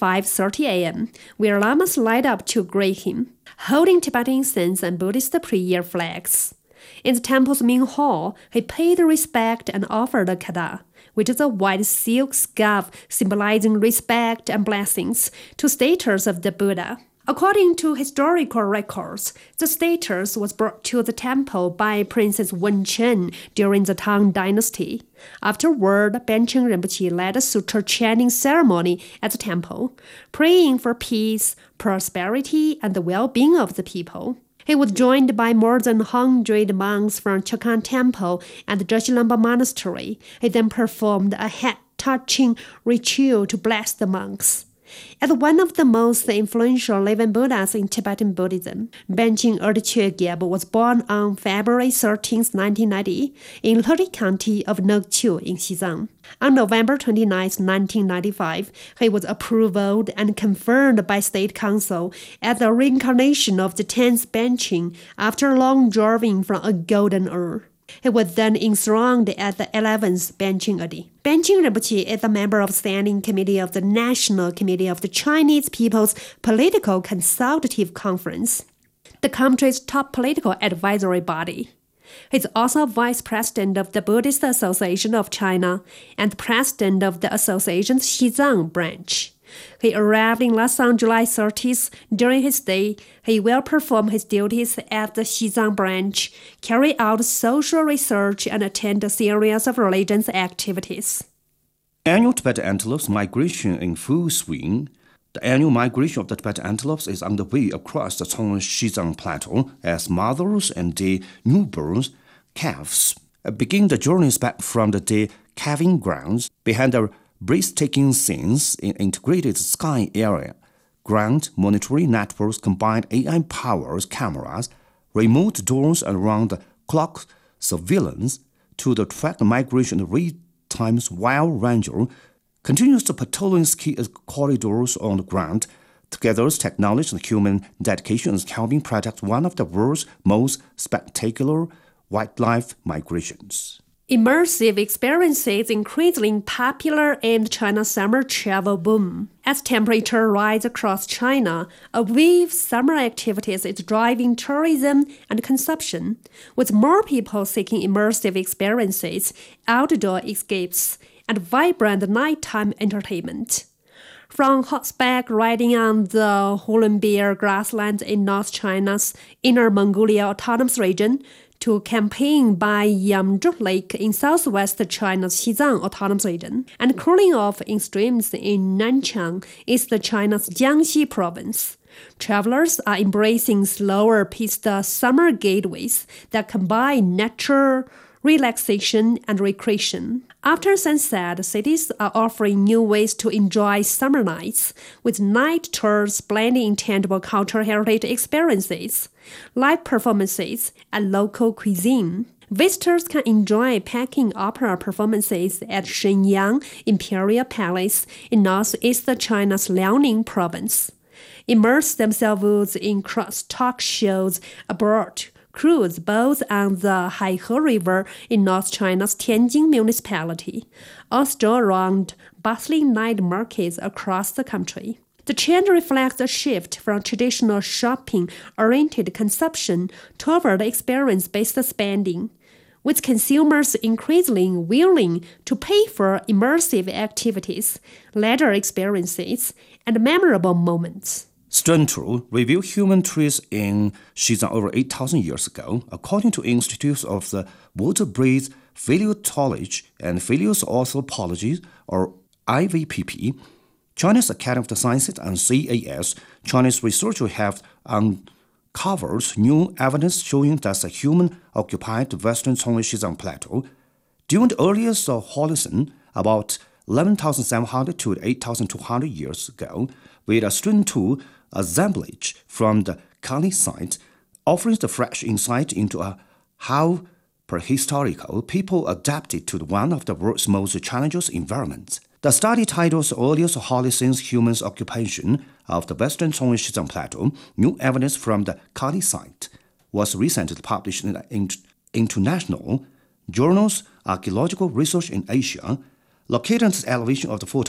5:30 a.m., where lamas light up to greet him, holding Tibetan incense and Buddhist prayer flags. In the temple's main hall, he paid respect and offered a kada, which is a white silk scarf symbolizing respect and blessings, to statues of the Buddha. According to historical records, the statues was brought to the temple by Princess Wenchen during the Tang Dynasty. Afterward, Benchen Rinpoche led a sutra chanting ceremony at the temple, praying for peace, prosperity, and the well-being of the people. He was joined by more than 100 monks from Chakan Temple and the Drashilamba Monastery. He then performed a head-touching ritual to bless the monks. As one of the most influential living Buddhas in Tibetan Buddhism, Benchen Erdche Gyab was born on February 13, 1990, in Lhari County of Nogchu in Xizang. On November 29, 1995, he was approved and confirmed by State Council as the reincarnation of the 10th Benchen after long driving from a golden urn. He was then enthroned as the 11th Benchen Adi. Benchen Rinpoche is a member of the Standing Committee of the National Committee of the Chinese People's Political Consultative Conference, the country's top political advisory body. He is also vice president of the Buddhist Association of China and president of the association's Xizang branch. He arrived in Lhasa on July 30th. During his stay, he will perform his duties at the Xizang branch, carry out social research, and attend a series of religious activities. Annual Tibetan antelopes migration in full swing. The annual migration of the Tibetan antelopes is underway across the Xizang Plateau as mothers and their newborns, calves, begin the journeys back from the calving grounds behind the breathtaking scenes in integrated sky area. Ground monitoring networks combine AI-powered cameras, remote drones, and round-the-clock surveillance to track the migration real-time while ranger continues to patrolling ski corridors on the ground. Together, technology and human dedication is helping protect one of the world's most spectacular wildlife migrations. Immersive experiences increasingly popular in China's summer travel boom. As temperature rises across China, a wave of summer activities is driving tourism and consumption, with more people seeking immersive experiences, outdoor escapes, and vibrant nighttime entertainment. From horseback riding on the Hulunbuir grasslands in North China's Inner Mongolia Autonomous Region, to camping by Yamzhou Lake in southwest China's Xizang Autonomous Region, and cooling off in streams in Nanchang, East China's Jiangxi province. Travelers are embracing slower-paced summer getaways that combine nature, relaxation, and recreation. After sunset, cities are offering new ways to enjoy summer nights, with night tours blending intangible cultural heritage experiences, live performances, and local cuisine. Visitors can enjoy Peking opera performances at Shenyang Imperial Palace in northeast China's Liaoning province, immerse themselves in cross-talk shows abroad, cruise both on the Haihe River in North China's Tianjin municipality, or stroll around bustling night markets across the country. The change reflects a shift from traditional shopping-oriented consumption toward experience-based spending, with consumers increasingly willing to pay for immersive activities, leisure experiences, and memorable moments. Stone tool revealed human trees in Xizang over 8,000 years ago, according to Institutes of the Water-Breed Paleontology and Paleoanthropology, or IVPP, Chinese Academy of the Sciences and CAS. Chinese researchers have uncovered new evidence showing that the human occupied the western Xizang Plateau during the earliest Holocene, about 11,700 to 8,200 years ago, with a stone tool assemblage from the Kali site, offering the fresh insight into how prehistorical people adapted to one of the world's most challenging environments. The study titled Earliest Holocene Humans' Occupation of the Western Xizang Plateau, New Evidence from the Kali Site, was recently published in the International Journals Archaeological Research in Asia, located at the elevation of the foot